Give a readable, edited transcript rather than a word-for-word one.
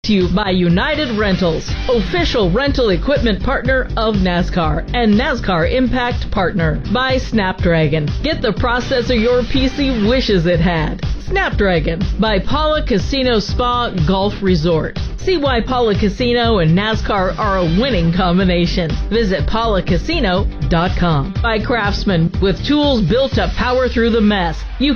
To you by United Rentals, official rental equipment partner of NASCAR and NASCAR Impact Partner. By Snapdragon. Get the processor your PC wishes it had. Snapdragon. By Paula Casino Spa Golf Resort. See why Paula Casino and NASCAR are a winning combination. Visit paulacasino.com. By Craftsman. With tools built to power through the mess. You